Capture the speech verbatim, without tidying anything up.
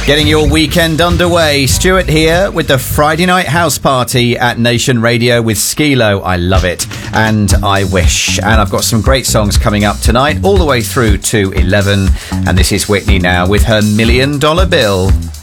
Getting your weekend underway. Stuart here with the Friday night house party at Nation Radio with Skilo. I love it. And I wish. And I've got some great songs coming up tonight, all the way through to eleven. And this is Whitney now with her Million Dollar Bill.